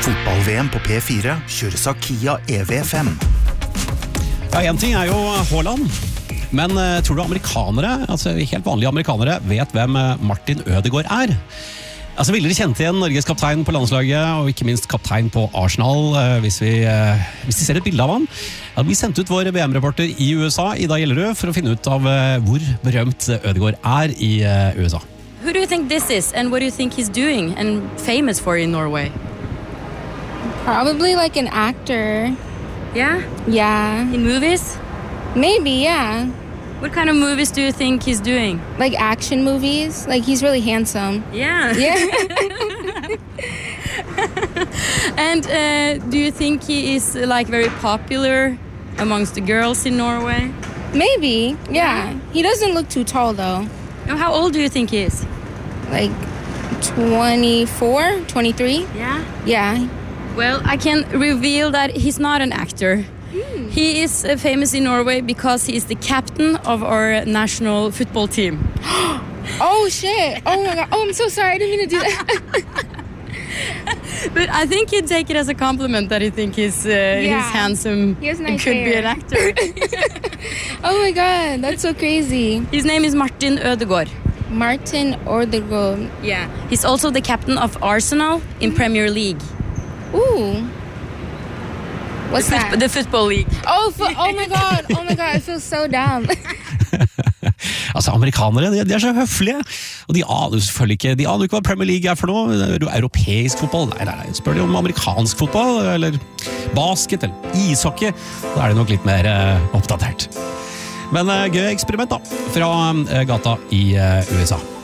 Fotball-VM på P4 kjøres av Kia EV5. Ja, en ting jo Haaland, men tror du amerikanere, altså helt vanlige amerikanere, vet hvem Martin Ødegaard Altså vil dere kjente igjen Norges kaptein på landslaget, og ikke minst kaptein på Arsenal, hvis de ser et bilde av han? Ja, vi sendte ut vår VM-reporter i USA, Ida Gjellerød, for å finne ut av hvor berømt Ødegaard i USA. Who do you think this is, and what do you think he's doing and famous for in Norway? Probably like an actor. Yeah? Yeah. In movies? Maybe, yeah. What kind of movies do you think he's doing? Like action movies. Like he's really handsome. Yeah. Yeah. And do you think he is like very popular amongst the girls in Norway? Maybe, yeah. He doesn't look too tall though. And how old do you think he is? Like 24, 23? Yeah. Yeah. Well, I can reveal that he's not an actor. He is famous in Norway because he is the captain of our national football team. Oh shit. Oh my god. Oh, I'm so sorry. I didn't mean to do that. But I think you'd take it as a compliment that you think he's handsome He has and nice could be hair. an actor. Oh my god, that's so crazy. His name is Martin Ødegaard. Martin Ødegaard. Yeah. He's also the captain of Arsenal in Premier League. Ooh. What's that? The football league. Oh my god. Oh my god, I feel so dumb. Altså, amerikanere, de så høflige, og de aner selvfølgelig ikke, hva Premier League for noe, europeisk fotball, nei, spør de om amerikansk fotball, eller basket, eller ishockey, da det nok litt mer oppdatert. Men gøy eksperiment da, fra gata i USA.